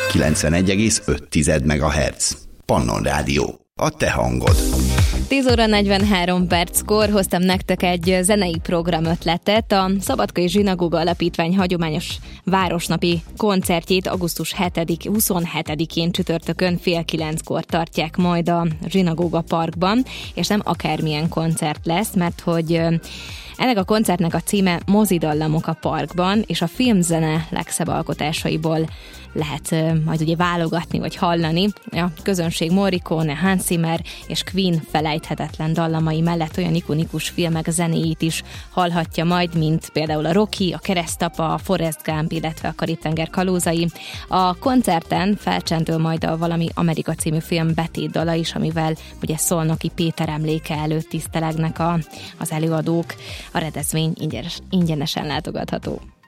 91,5 MHz. Pannon Rádió. A te hangod. 10 óra 43 perckor hoztam nektek egy zenei programötletet. A Szabadkai Zsinagóga Alapítvány hagyományos városnapi koncertjét augusztus 27-én csütörtökön fél 9-kor tartják majd a Zsinagóga Parkban, és nem akármilyen koncert lesz, mert hogy ennek a koncertnek a címe Mozidallamok a parkban, és a filmzene legszebb alkotásaiból lehet majd ugye válogatni vagy hallani. A közönség Morricone, Hans Zimmer és Queen felejthetetlen dallamai mellett olyan ikonikus filmek zenéit is hallhatja majd, mint például a Rocky, a Keresztapa, a Forrest Gump, illetve a Karib-tenger kalózai. A koncerten felcsendül majd a Valami Amerika című film betétdala is, amivel ugye Szolnoki Péter emléke előtt tisztelegnek az előadók. A rendezvény ingyenesen látogatható.